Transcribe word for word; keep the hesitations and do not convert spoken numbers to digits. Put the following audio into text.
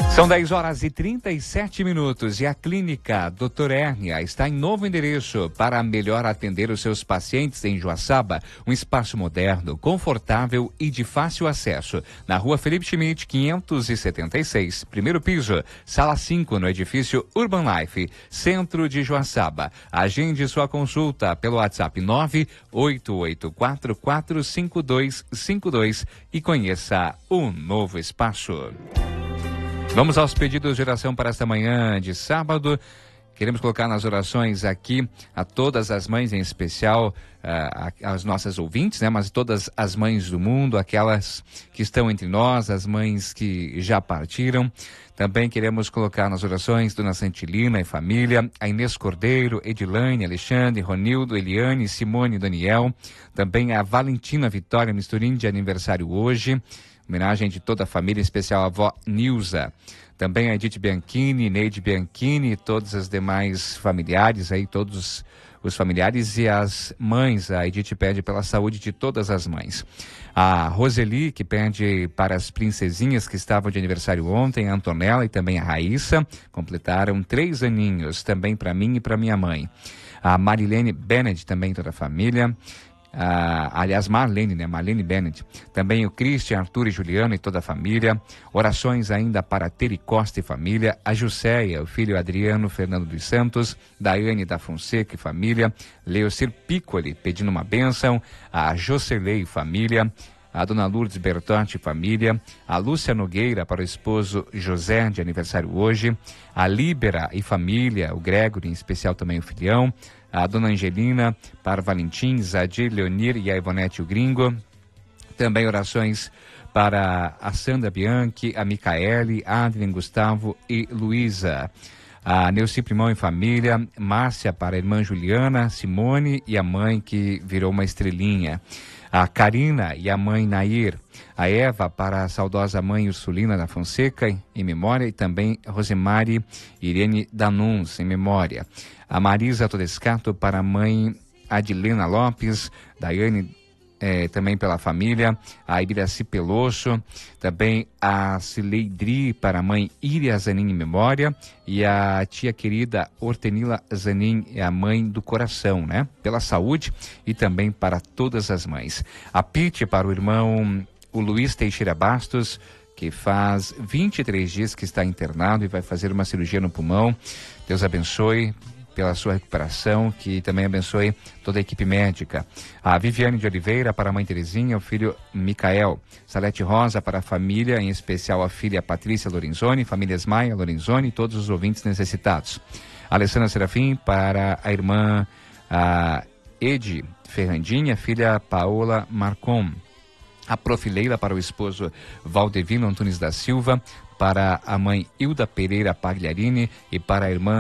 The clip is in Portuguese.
São dez horas e trinta e sete minutos e a clínica doutor Hérnia está em novo endereço para melhor atender os seus pacientes em Joaçaba. Um espaço moderno, confortável e de fácil acesso. Na rua Felipe Schmidt, quinhentos e setenta e seis, primeiro piso, sala cinco, no edifício Urban Life, centro de Joaçaba. Agende sua consulta pelo WhatsApp nove oito oito quatro quatro cinco dois cinco dois e conheça o novo espaço. Vamos aos pedidos de oração para esta manhã de sábado. Queremos colocar nas orações aqui a todas as mães, em especial uh, as nossas ouvintes, né? Mas todas as mães do mundo, aquelas que estão entre nós, as mães que já partiram. Também queremos colocar nas orações Dona Santilina e família, a Inês Cordeiro, Edilane, Alexandre, Ronildo, Eliane, Simone e Daniel. Também a Valentina Vitória Misturim, de aniversário hoje. Homenagem de toda a família, em especial a avó Nilza. Também a Edith Bianchini, Neide Bianchini e todos os demais familiares, aí todos os familiares e as mães. A Edith pede pela saúde de todas as mães. A Roseli, que pede para as princesinhas que estavam de aniversário ontem, a Antonella e também a Raíssa, completaram três aninhos, também para mim e para minha mãe. A Marilene Bennett, também toda a família. Ah, aliás, Marlene, né? Marlene Bennett. Também o Christian, Arthur e Juliano e toda a família. Orações ainda para Teri Costa e família. A Jusceia, o filho Adriano Fernando dos Santos. Daiane da Fonseca e família. Leocir Piccoli pedindo uma bênção. A Jocelei e família. A Dona Lourdes Bertotti e família. A Lúcia Nogueira para o esposo José, de aniversário hoje. A Líbera e família. O Gregory, em especial também o filhão. A Dona Angelina, para Valentim, Zadir, Leonir e a Ivonete o Gringo. Também orações para a Sandra Bianchi, a Micaele, Adrien, Gustavo e Luísa. A Neuci Primão e família, Márcia para a irmã Juliana, Simone e a mãe que virou uma estrelinha. A Karina e a mãe Nair. A Eva para a saudosa mãe Ursulina da Fonseca, em memória, e também Rosemary Irene Danuns, em memória. A Marisa Todescato para a mãe Adilena Lopes, Daiane eh, também pela família, a Ibiraci Peloso, também a Cileidri para a mãe Iria Zanin, em memória, e a tia querida Hortenila Zanin, a mãe do coração, né? Pela saúde e também para todas as mães. A Pite para o irmão o Luiz Teixeira Bastos, que faz vinte e três dias que está internado e vai fazer uma cirurgia no pulmão. Deus abençoe pela sua recuperação, que também abençoe toda a equipe médica. A Viviane de Oliveira para a mãe Terezinha, o filho Micael. Salete Rosa para a família, em especial a filha Patrícia Lorenzoni, famílias Maia Lorenzoni e todos os ouvintes necessitados. Alessandra Serafim para a irmã a Edi Ferrandinha, filha Paola Marcon. A Profileila para o esposo Valdevino Antunes da Silva, para a mãe Hilda Pereira Pagliarini e para a irmã